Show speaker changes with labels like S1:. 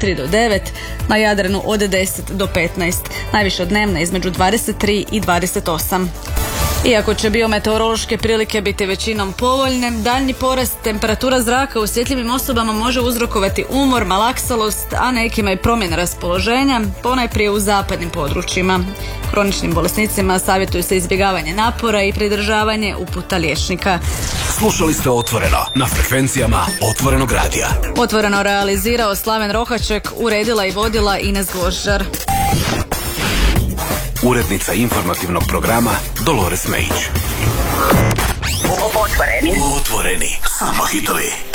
S1: 4 do 9, na Jadranu od 10 do 15, najviše dnevna između 23 i 28. Iako će biometeorološke prilike biti većinom povoljne, daljnji porast temperatura zraka u osjetljivim osobama može uzrokovati umor, malaksalost, a nekima i promjena raspoloženja, ponajprije u zapadnim područjima. Kroničnim bolesnicima savjetuju se izbjegavanje napora i pridržavanje uputa liječnika.
S2: Slušali ste Otvoreno na frekvencijama Otvorenog radija.
S1: Otvoreno realizirao Slaven Rohaček, uredila i vodila Ines Gvožđar.
S2: Urednica informativnog programa Dolores Mejić.
S3: Otvoreni.
S2: Otvoreni. Samo hitovi.